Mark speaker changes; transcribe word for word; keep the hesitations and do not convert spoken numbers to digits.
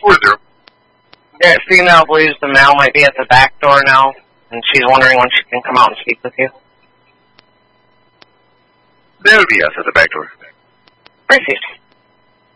Speaker 1: Who is there?
Speaker 2: That female believes the male might be at the back door now, and she's wondering when she can come out and speak with you.
Speaker 1: There'll be us at the back door.
Speaker 2: Received.